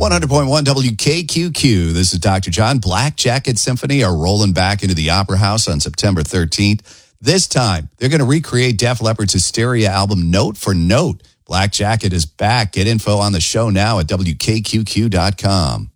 100.1 WKQQ. This is Dr. John. Black Jacket Symphony are rolling back into the Opera House on September 13th. This time, they're going to recreate Def Leppard's Hysteria album note for note. Black Jacket is back. Get info on the show now at WKQQ.com.